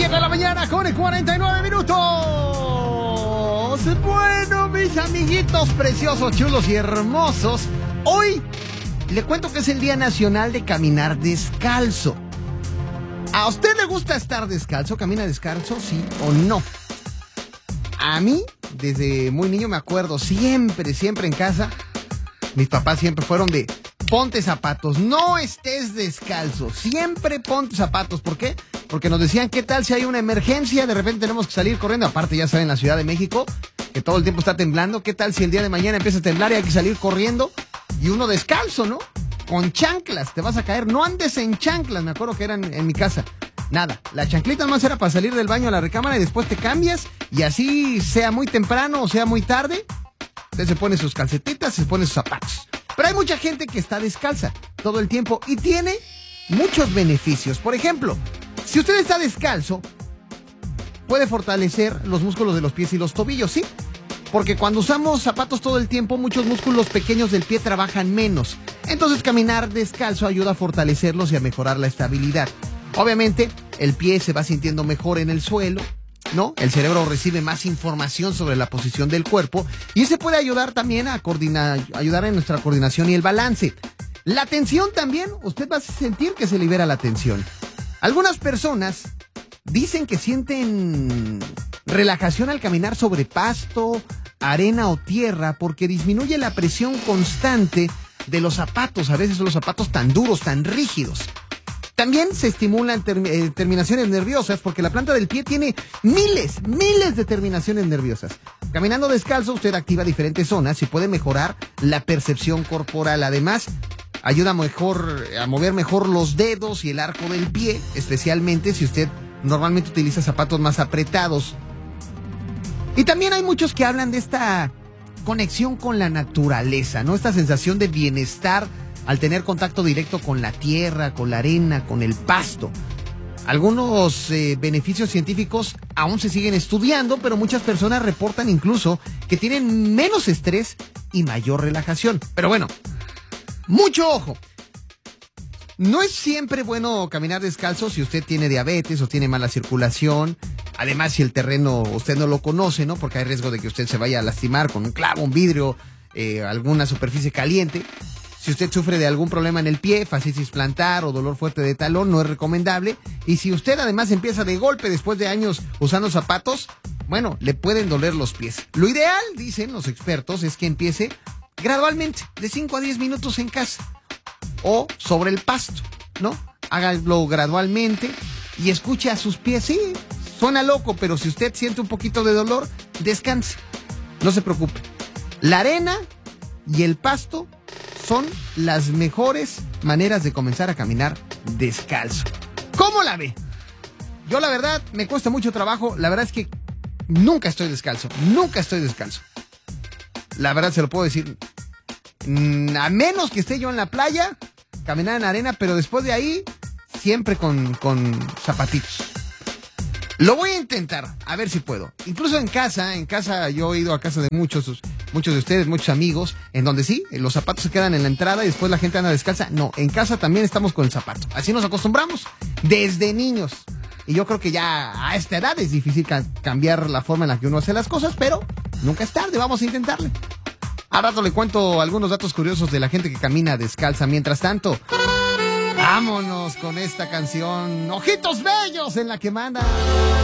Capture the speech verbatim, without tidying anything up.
siete de la mañana con cuarenta y nueve minutos. Bueno, mis amiguitos preciosos, chulos y hermosos, hoy le cuento que es el Día Nacional de Caminar Descalzo. ¿A usted le gusta estar descalzo? ¿Camina descalzo? ¿Sí o no? A mí, desde muy niño me acuerdo, siempre, siempre en casa, mis papás siempre fueron de ponte zapatos, no estés descalzo, siempre ponte zapatos. ¿Por qué? Porque nos decían, ¿qué tal si hay una emergencia? De repente tenemos que salir corriendo. Aparte, ya saben, la Ciudad de México, que todo el tiempo está temblando. ¿Qué tal si el día de mañana empieza a temblar y hay que salir corriendo? Y uno descalzo, ¿no? Con chanclas, te vas a caer. No andes en chanclas, me acuerdo que eran en mi casa. Nada, la chanclita más era para salir del baño a la recámara y después te cambias. Y así, sea muy temprano o sea muy tarde, usted se pone sus calcetitas, se pone sus zapatos. Pero hay mucha gente que está descalza todo el tiempo y tiene muchos beneficios. Por ejemplo, si usted está descalzo, puede fortalecer los músculos de los pies y los tobillos, ¿sí? Porque cuando usamos zapatos todo el tiempo, muchos músculos pequeños del pie trabajan menos. Entonces, caminar descalzo ayuda a fortalecerlos y a mejorar la estabilidad. Obviamente, el pie se va sintiendo mejor en el suelo, ¿no? El cerebro recibe más información sobre la posición del cuerpo y ese puede ayudar también a coordinar, ayudar en nuestra coordinación y el balance. La tensión también, usted va a sentir que se libera la tensión. Algunas personas dicen que sienten relajación al caminar sobre pasto, arena o tierra porque disminuye la presión constante de los zapatos, a veces son los zapatos tan duros, tan rígidos. También se estimulan term- eh, terminaciones nerviosas porque la planta del pie tiene miles, miles de terminaciones nerviosas. Caminando descalzo usted activa diferentes zonas y puede mejorar la percepción corporal. Además, ayuda mejor a mover mejor los dedos y el arco del pie, especialmente si usted normalmente utiliza zapatos más apretados. Y también hay muchos que hablan de esta conexión con la naturaleza, ¿no? Esta sensación de bienestar al tener contacto directo con la tierra, con la arena, con el pasto. Algunos eh, beneficios científicos aún se siguen estudiando, pero muchas personas reportan incluso que tienen menos estrés y mayor relajación. Pero bueno, mucho ojo. No es siempre bueno caminar descalzo si usted tiene diabetes o tiene mala circulación. Además, si el terreno usted no lo conoce, ¿no? Porque hay riesgo de que usted se vaya a lastimar con un clavo, un vidrio, eh, alguna superficie caliente. Si usted sufre de algún problema en el pie, fascitis plantar o dolor fuerte de talón, no es recomendable. Y si usted además empieza de golpe después de años usando zapatos, bueno, le pueden doler los pies. Lo ideal, dicen los expertos, es que empiece gradualmente, de cinco a diez minutos en casa o sobre el pasto, ¿no? Hágalo gradualmente y escuche a sus pies. Sí, suena loco, pero si usted siente un poquito de dolor, descanse. No se preocupe. La arena y el pasto son las mejores maneras de comenzar a caminar descalzo. ¿Cómo la ve? Yo la verdad me cuesta mucho trabajo. La verdad es que nunca estoy descalzo. Nunca estoy descalzo. La verdad se lo puedo decir. A menos que esté yo en la playa, caminar en arena, pero después de ahí, siempre con, con zapatitos. Lo voy a intentar, a ver si puedo. Incluso en casa, en casa yo he ido a casa de muchos, muchos de ustedes, muchos amigos, en donde sí, los zapatos se quedan en la entrada y después la gente anda descalza. No, en casa también estamos con el zapato. Así nos acostumbramos, desde niños. Y yo creo que ya a esta edad es difícil ca- cambiar la forma en la que uno hace las cosas, pero nunca es tarde, vamos a intentarle. A rato le cuento algunos datos curiosos de la gente que camina descalza. Mientras tanto, vámonos con esta canción, Ojitos Bellos, en la que manda